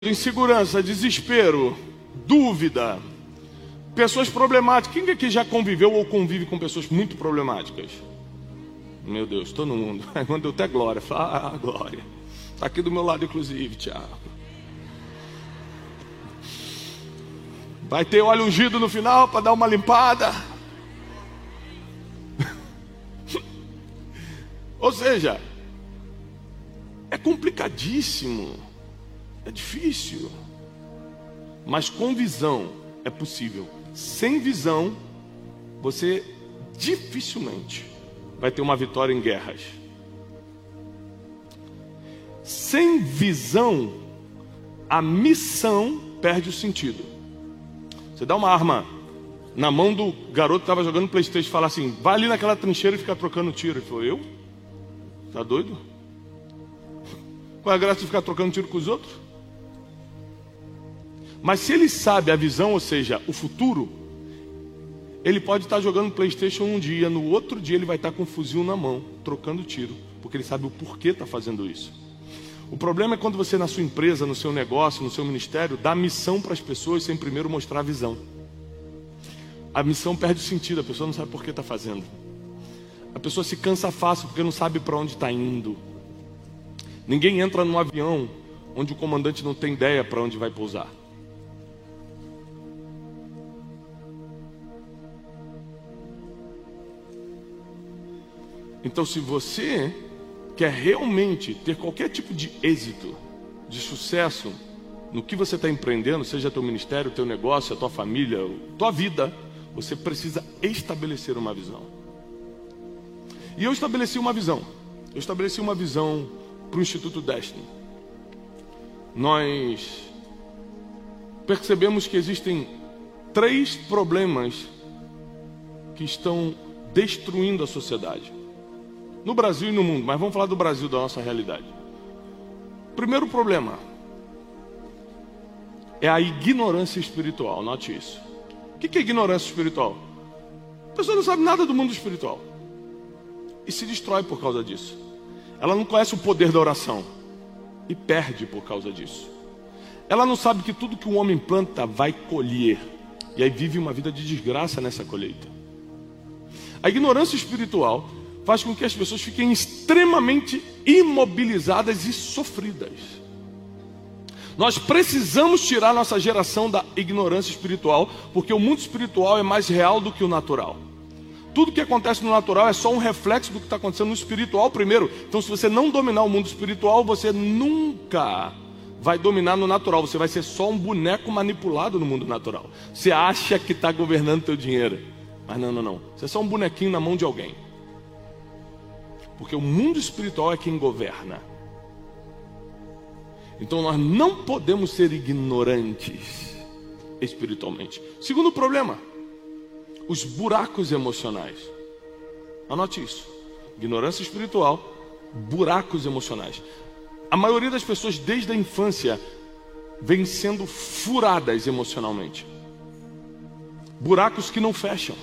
Insegurança, desespero, dúvida, pessoas problemáticas. Quem aqui já conviveu ou convive com pessoas muito problemáticas? Meu Deus, todo mundo. Aí mandou até glória. Fala, glória. Está aqui do meu lado, inclusive, Tiago. Vai ter óleo ungido no final para dar uma limpada. Ou seja, é complicadíssimo. É difícil, mas com visão é possível. Sem visão, você dificilmente vai ter uma vitória em guerras. Sem visão, a missão perde o sentido. Você dá uma arma na mão do garoto que estava jogando PlayStation e fala assim: vai ali naquela trincheira e fica trocando tiro. Ele falou: eu? Tá doido? Qual é a graça de ficar trocando tiro com os outros? Mas se ele sabe a visão, ou seja, o futuro, ele pode estar jogando PlayStation um dia, no outro dia ele vai estar com um fuzil na mão, trocando tiro, porque ele sabe o porquê está fazendo isso. O problema é quando você, na sua empresa, no seu negócio, no seu ministério, dá missão para as pessoas sem primeiro mostrar a visão. A missão perde o sentido, a pessoa não sabe por que está fazendo. A pessoa se cansa fácil porque não sabe para onde está indo. Ninguém entra num avião onde o comandante não tem ideia para onde vai pousar. Então, se você quer realmente ter qualquer tipo de êxito, de sucesso no que você está empreendendo, seja teu ministério, teu negócio, a tua família, tua vida, você precisa estabelecer uma visão. E eu estabeleci uma visão. Eu estabeleci uma visão para o Instituto Destiny. Nós percebemos que existem 3 problemas que estão destruindo a sociedade. No Brasil e no mundo, mas vamos falar do Brasil, da nossa realidade. O primeiro problema é a ignorância espiritual, note isso. O que é ignorância espiritual? A pessoa não sabe nada do mundo espiritual e se destrói por causa disso. Ela não conhece o poder da oração e perde por causa disso. Ela não sabe que tudo que o homem planta vai colher, e aí vive uma vida de desgraça nessa colheita. A ignorância espiritual faz com que as pessoas fiquem extremamente imobilizadas e sofridas. Nós precisamos tirar nossa geração da ignorância espiritual, porque o mundo espiritual é mais real do que o natural. Tudo que acontece no natural é só um reflexo do que está acontecendo no espiritual primeiro. Então, se você não dominar o mundo espiritual, você nunca vai dominar no natural. Você vai ser só um boneco manipulado no mundo natural. Você acha que está governando teu dinheiro, mas não. Você é só um bonequinho na mão de alguém. Porque o mundo espiritual é quem governa. Então nós não podemos ser ignorantes espiritualmente. Segundo problema, os buracos emocionais. Anote isso. Ignorância espiritual, buracos emocionais. A maioria das pessoas desde a infância vem sendo furadas emocionalmente. Buracos que não fecham.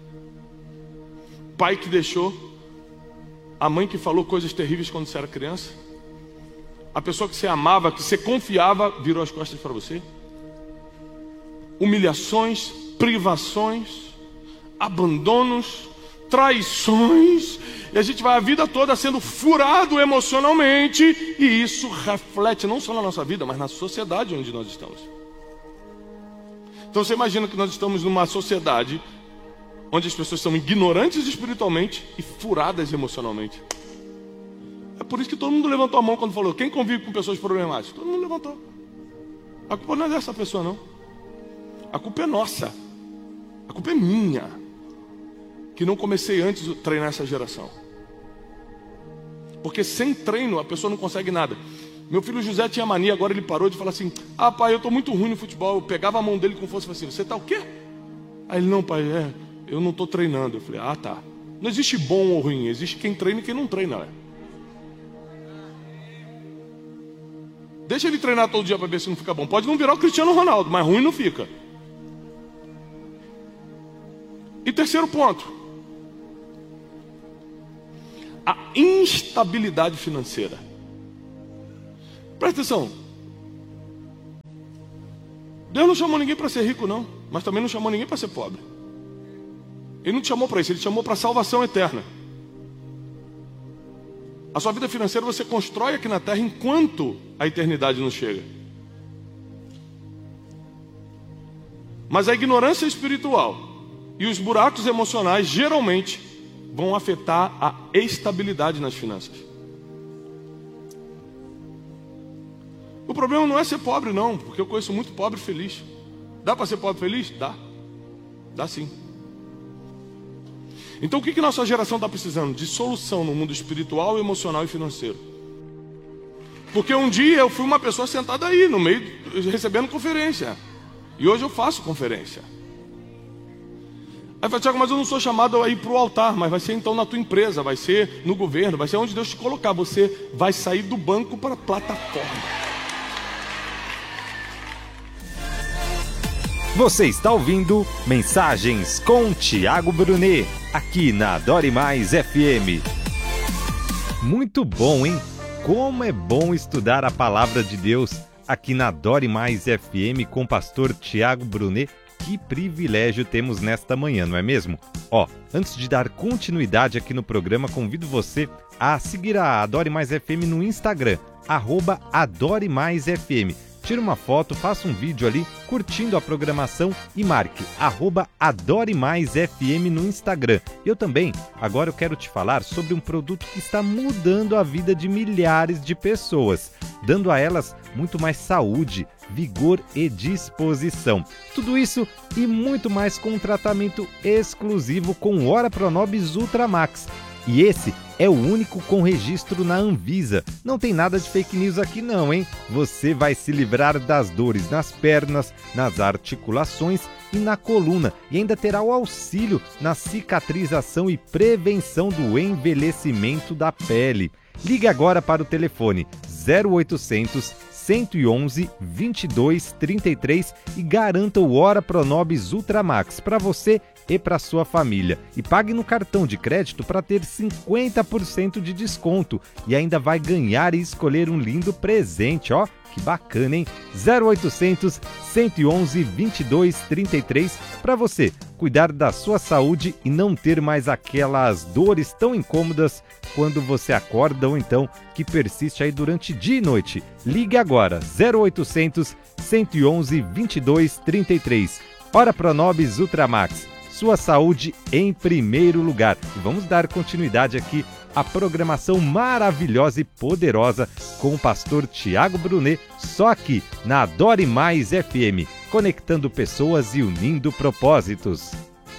Pai que deixou, a mãe que falou coisas terríveis quando você era criança, a pessoa que você amava, que você confiava, virou as costas para você. Humilhações, privações, abandonos, traições, e a gente vai a vida toda sendo furado emocionalmente, e isso reflete não só na nossa vida, mas na sociedade onde nós estamos. Então você imagina que nós estamos numa sociedade onde as pessoas são ignorantes espiritualmente e furadas emocionalmente. É por isso que todo mundo levantou a mão quando falou: quem convive com pessoas problemáticas? Todo mundo levantou. A culpa não é dessa pessoa, não. A culpa é nossa. A culpa é minha, que não comecei antes de treinar essa geração. Porque sem treino a pessoa não consegue nada. Meu filho José tinha mania, agora ele parou de falar assim: ah, pai, eu estou muito ruim no futebol. Eu pegava a mão dele com força e falava assim: você está o quê? Aí ele: não, pai, eu não estou treinando. Eu falei: ah, tá. Não existe bom ou ruim, existe quem treina e quem não treina. Deixa ele treinar todo dia para ver se não fica bom. Pode não virar o Cristiano Ronaldo, mas ruim não fica. E terceiro ponto, a instabilidade financeira. Presta atenção. Deus não chamou ninguém para ser rico, não, mas também não chamou ninguém para ser pobre. Ele não te chamou para isso, ele te chamou para salvação eterna. A sua vida financeira você constrói aqui na terra enquanto a eternidade não chega. Mas a ignorância espiritual e os buracos emocionais geralmente vão afetar a estabilidade nas finanças. O problema não é ser pobre, não, porque eu conheço muito pobre feliz. Dá para ser pobre feliz? Dá. Dá sim. Então o que nossa geração está precisando? De solução no mundo espiritual, emocional e financeiro. Porque um dia eu fui uma pessoa sentada aí, no meio, recebendo conferência. E hoje eu faço conferência. Aí fala, Tiago, mas eu não sou chamado a ir para o altar, mas vai ser então na tua empresa, vai ser no governo, vai ser onde Deus te colocar. Você vai sair do banco para a plataforma. Você está ouvindo Mensagens com Tiago Brunet, aqui na Adore Mais FM. Muito bom, hein? Como é bom estudar a Palavra de Deus aqui na Adore Mais FM com o pastor Tiago Brunet. Que privilégio temos nesta manhã, não é mesmo? Antes de dar continuidade aqui no programa, convido você a seguir a Adore Mais FM no Instagram, @AdoreMaisFM. Tire uma foto, faça um vídeo ali, curtindo a programação e marque @AdoreMaisFM no Instagram. Eu também, agora eu quero te falar sobre um produto que está mudando a vida de milhares de pessoas, dando a elas muito mais saúde, vigor e disposição. Tudo isso e muito mais com um tratamento exclusivo com o Ora Pronobis Ultra Max. E esse é o único com registro na Anvisa. Não tem nada de fake news aqui não, hein? Você vai se livrar das dores nas pernas, nas articulações e na coluna. E ainda terá o auxílio na cicatrização e prevenção do envelhecimento da pele. Ligue agora para o telefone 0800 111 22 33 e garanta o Ora Pronobis Ultra Max para você e para sua família. E pague no cartão de crédito para ter 50% de desconto e ainda vai ganhar e escolher um lindo presente, Que bacana, hein? 0800 111 22 33 para você cuidar da sua saúde e não ter mais aquelas dores tão incômodas quando você acorda ou então que persiste aí durante dia e noite. Ligue agora, 0800 111 22 33. Ora Pronobis Ultra Max, sua saúde em primeiro lugar. E vamos dar continuidade aqui à programação maravilhosa e poderosa com o pastor Tiago Brunet, só aqui na Adore Mais FM, conectando pessoas e unindo propósitos.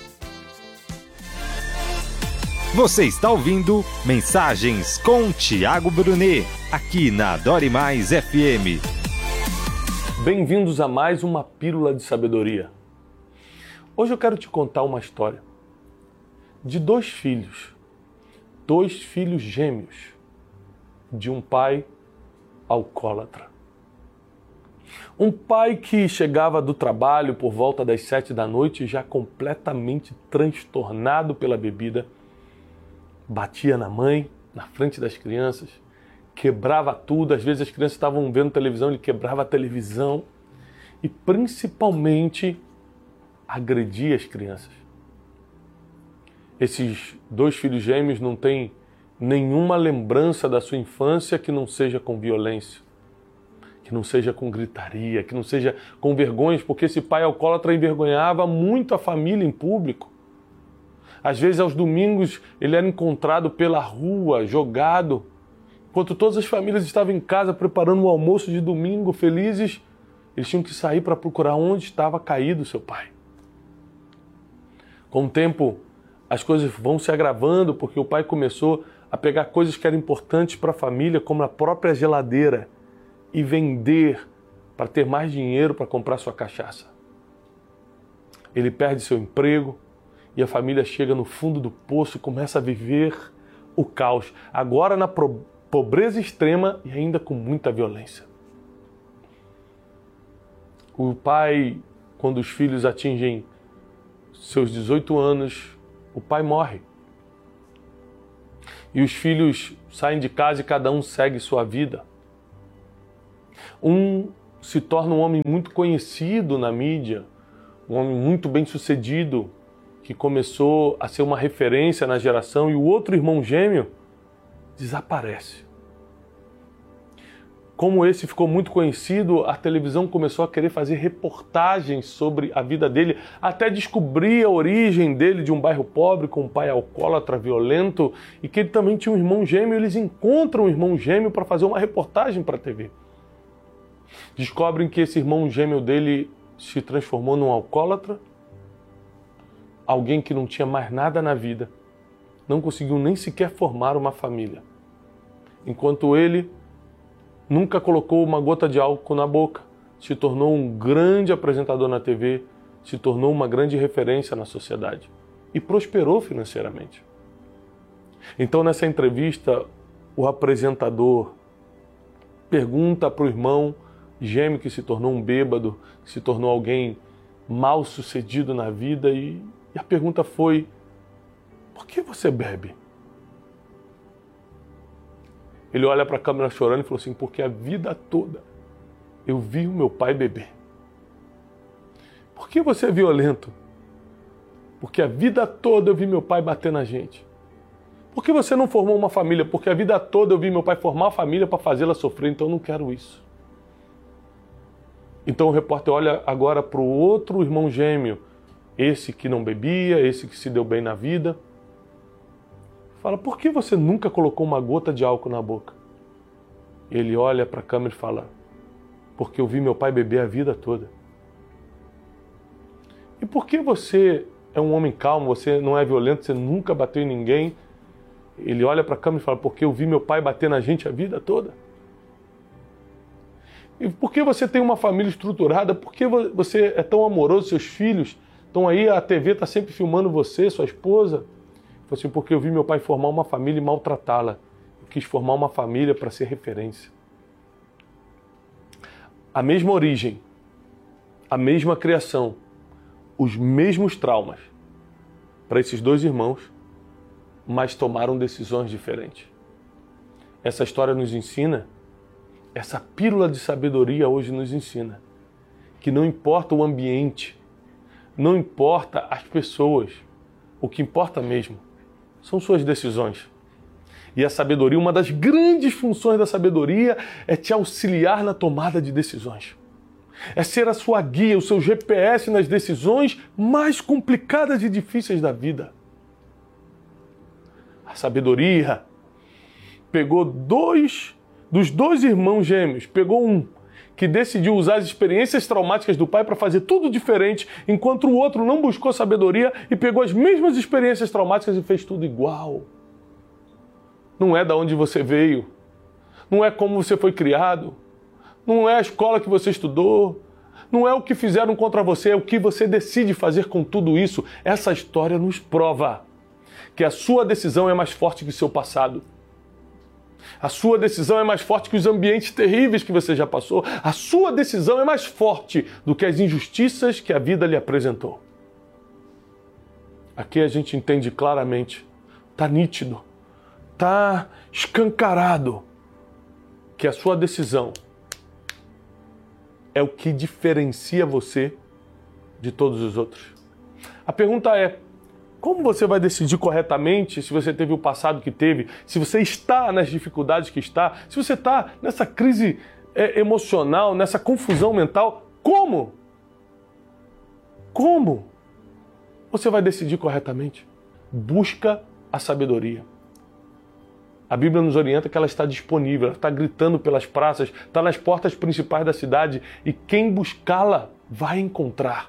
Você está ouvindo Mensagens com Tiago Brunet, aqui na Adore Mais FM. Bem-vindos a mais uma Pílula de Sabedoria. Hoje eu quero te contar uma história de dois filhos gêmeos, de um pai alcoólatra. Um pai que chegava do trabalho por volta das 7 da noite já completamente transtornado pela bebida, batia na mãe, na frente das crianças, quebrava tudo, às vezes as crianças estavam vendo televisão, ele quebrava a televisão e principalmente agredia as crianças. Esses dois filhos gêmeos não têm nenhuma lembrança da sua infância que não seja com violência, que não seja com gritaria, que não seja com vergonhas, porque esse pai alcoólatra envergonhava muito a família em público. Às vezes, aos domingos, ele era encontrado pela rua, jogado. Enquanto todas as famílias estavam em casa preparando o almoço de domingo, felizes, eles tinham que sair para procurar onde estava caído seu pai. Com o tempo, as coisas vão se agravando porque o pai começou a pegar coisas que eram importantes para a família, como a própria geladeira, e vender para ter mais dinheiro para comprar sua cachaça. Ele perde seu emprego e a família chega no fundo do poço e começa a viver o caos, agora na pobreza extrema e ainda com muita violência. O pai, quando os filhos atingem seus 18 anos, o pai morre. E os filhos saem de casa e cada um segue sua vida. Um se torna um homem muito conhecido na mídia, um homem muito bem-sucedido, que começou a ser uma referência na geração, e o outro irmão gêmeo desaparece. Como esse ficou muito conhecido, a televisão começou a querer fazer reportagens sobre a vida dele, até descobrir a origem dele de um bairro pobre, com um pai alcoólatra, violento, e que ele também tinha um irmão gêmeo. Eles encontram um irmão gêmeo para fazer uma reportagem para a TV. Descobrem que esse irmão gêmeo dele se transformou num alcoólatra, alguém que não tinha mais nada na vida, não conseguiu nem sequer formar uma família. Enquanto ele nunca colocou uma gota de álcool na boca, se tornou um grande apresentador na TV, se tornou uma grande referência na sociedade e prosperou financeiramente. Então, nessa entrevista, o apresentador pergunta para o irmão gêmeo que se tornou um bêbado, que se tornou alguém mal sucedido na vida, e a pergunta foi: por que você bebe? Ele olha para a câmera chorando e falou assim: porque a vida toda eu vi o meu pai beber. Por que você é violento? Porque a vida toda eu vi meu pai bater na gente. Por que você não formou uma família? Porque a vida toda eu vi meu pai formar uma família para fazê-la sofrer, então eu não quero isso. Então o repórter olha agora para o outro irmão gêmeo, esse que não bebia, esse que se deu bem na vida. Fala: por que você nunca colocou uma gota de álcool na boca? Ele olha para a câmera e fala: porque eu vi meu pai beber a vida toda. E por que você é um homem calmo, você não é violento, você nunca bateu em ninguém? Ele olha para a câmera e fala: porque eu vi meu pai bater na gente a vida toda. E por que você tem uma família estruturada? Por que você é tão amoroso, seus filhos estão aí, a TV está sempre filmando você, sua esposa? Assim, porque eu vi meu pai formar uma família e maltratá-la. Eu quis formar uma família para ser referência. A mesma origem, a mesma criação, os mesmos traumas para esses dois irmãos, mas tomaram decisões diferentes. Essa história nos ensina, essa pílula de sabedoria hoje nos ensina, que não importa o ambiente, não importa as pessoas, o que importa mesmo são suas decisões. E a sabedoria, uma das grandes funções da sabedoria é te auxiliar na tomada de decisões. É ser a sua guia, o seu GPS nas decisões mais complicadas e difíceis da vida. A sabedoria pegou dos dois irmãos gêmeos, pegou um que decidiu usar as experiências traumáticas do pai para fazer tudo diferente, enquanto o outro não buscou sabedoria e pegou as mesmas experiências traumáticas e fez tudo igual. Não é da onde você veio, não é como você foi criado, não é a escola que você estudou, não é o que fizeram contra você, é o que você decide fazer com tudo isso. Essa história nos prova que a sua decisão é mais forte que o seu passado. A sua decisão é mais forte que os ambientes terríveis que você já passou. A sua decisão é mais forte do que as injustiças que a vida lhe apresentou. Aqui a gente entende claramente, está nítido, está escancarado, que a sua decisão é o que diferencia você de todos os outros. A pergunta é: como você vai decidir corretamente se você teve o passado que teve, se você está nas dificuldades que está, se você está nessa crise emocional, nessa confusão mental? Como? Como você vai decidir corretamente? Busca a sabedoria. A Bíblia nos orienta que ela está disponível, ela está gritando pelas praças, está nas portas principais da cidade, e quem buscá-la vai encontrar.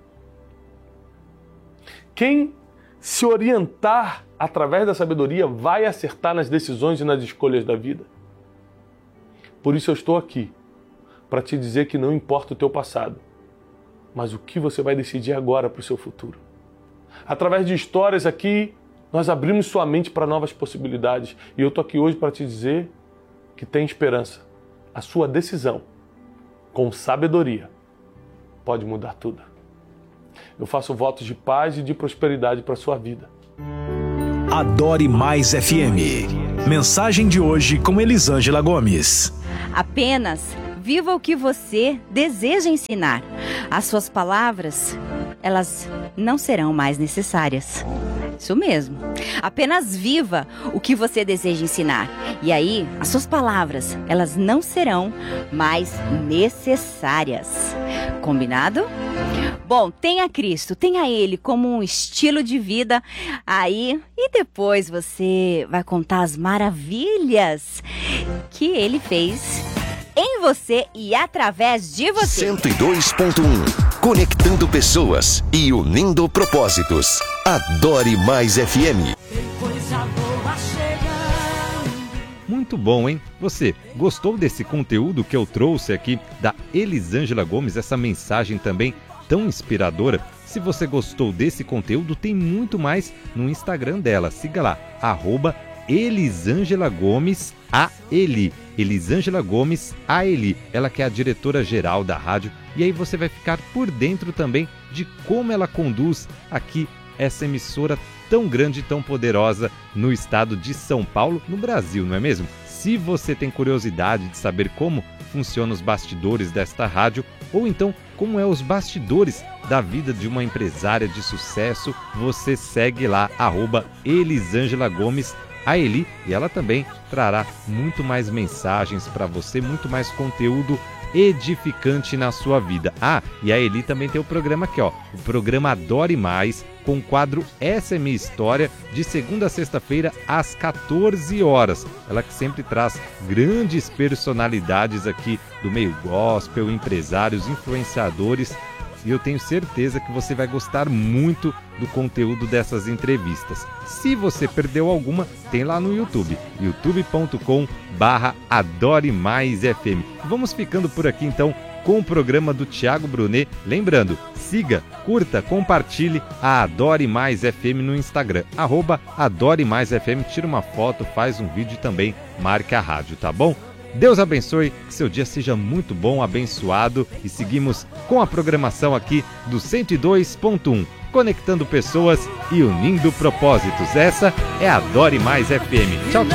Quem se orientar através da sabedoria vai acertar nas decisões e nas escolhas da vida. Por isso eu estou aqui, para te dizer que não importa o teu passado, mas o que você vai decidir agora para o seu futuro. Através de histórias aqui, nós abrimos sua mente para novas possibilidades. E eu estou aqui hoje para te dizer que tem esperança. A sua decisão, com sabedoria, pode mudar tudo. Eu faço votos de paz e de prosperidade para a sua vida. Adore Mais FM. Mensagem de hoje com Elisângela Gomes. Apenas viva o que você deseja ensinar. As suas palavras, elas não serão mais necessárias. Isso mesmo. Apenas viva o que você deseja ensinar. E aí, as suas palavras, elas não serão mais necessárias. Combinado? Bom, tenha Cristo, tenha Ele como um estilo de vida aí, e depois você vai contar as maravilhas que Ele fez em você e através de você. 102.1 Conectando pessoas e unindo propósitos. Adore Mais FM. Muito bom, hein? Você gostou desse conteúdo que eu trouxe aqui da Elisângela Gomes, essa mensagem também tão inspiradora? Se você gostou desse conteúdo, tem muito mais no Instagram dela. Siga lá, @Elisângela Gomes AELI. Elisângela Gomes AELI. Ela que é a diretora-geral da rádio. E aí você vai ficar por dentro também de como ela conduz aqui essa emissora tão grande e tão poderosa no estado de São Paulo, no Brasil, não é mesmo? Se você tem curiosidade de saber como funcionam os bastidores desta rádio, ou então como é os bastidores da vida de uma empresária de sucesso, você segue lá, @Elisângela Gomes AELI, e ela também trará muito mais mensagens para você, muito mais conteúdo edificante na sua vida. E a Eli também tem o programa aqui, o programa Adore Mais, com o quadro Essa é Minha História, de segunda a sexta-feira, às 14 horas. Ela que sempre traz grandes personalidades aqui do meio gospel, empresários, influenciadores, e eu tenho certeza que você vai gostar muito do conteúdo dessas entrevistas. Se você perdeu alguma, tem lá no YouTube, youtube.com/Adore Mais FM. Vamos ficando por aqui então com o programa do Thiago Brunet. Lembrando, siga, curta, compartilhe a Adore Mais FM no Instagram, @Adore Mais FM, tira uma foto, faz um vídeo e também marque a rádio, tá bom? Deus abençoe, que seu dia seja muito bom, abençoado, e seguimos com a programação aqui do 102.1, conectando pessoas e unindo propósitos. Essa é a Adore Mais FM. Tchau, tchau.